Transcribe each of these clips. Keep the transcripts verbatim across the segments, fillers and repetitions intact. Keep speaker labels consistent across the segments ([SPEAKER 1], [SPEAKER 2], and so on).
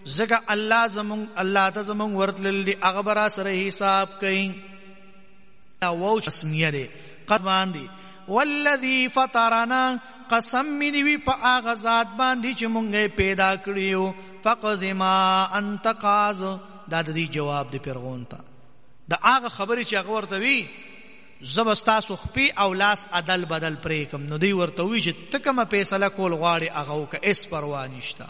[SPEAKER 1] زکه الله زمون الله ته زمون ورتلل دی هغه برا سره حساب کوي او اسمیه دی قد باندې والذي فطرنا قسم می دی په هغه ذات باندې چې مونږه پیدا کړیو فقز ما انت قاز دا د دې جواب دی پیرغون ته دا هغه خبرې چې هغه ورته وی زبستا سخپی او لاس عدل بدل پرې کوم نو دی ورته وی چې تکمه فیصله کول غواړي هغه وک اس پروا نشتا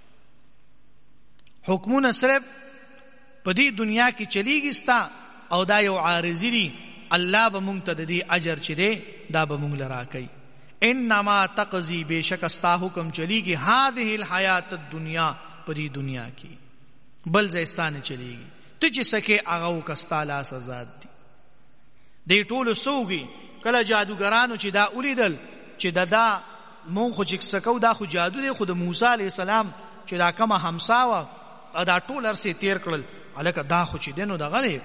[SPEAKER 1] حکمونه صرف په دې دنیا کې چلیږي ستا او دا یو عارضی دی الله به مونږ ته د دې اجر چې دی دا به مونږ لرا کوي انما تقضی بشک استا حکم چلیږي هذه الحیات الدنیا په دې دنیا کې بل زستانه چلیږي ته چې سکه هغه وکستا لاس آزاد دی دی ټول سوګي کله جادوګرانو چې دا اولیدل چې دا دا مونږ خو چې سکو دا خو جادو دی خو د موسی علی السلام چې دا کومه همسا وا دا ټول ارسه تیر کړل الکه دا خو چې دینو دا غلې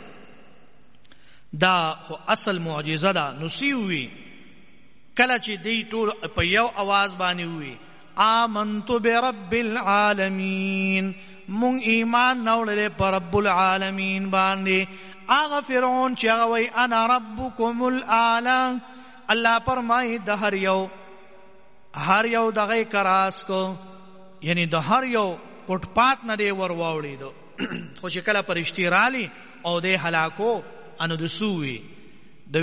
[SPEAKER 1] دا خو اصل معجزه ده نسیوي کله چې دی ټول په یو आवाज باندې وي آمنت برب العالمین مون ایمان نوړل پر رب العالمین باندې هغه فرعون چې هغه وای انا ربکم الاعلى الله فرمای د هر یو هر یو دغه کراس کو یعنی د هر یو پټ پات نه دی ور واوړي دو خو چې کله پرشتي رالی او د هلاکو انو دسوي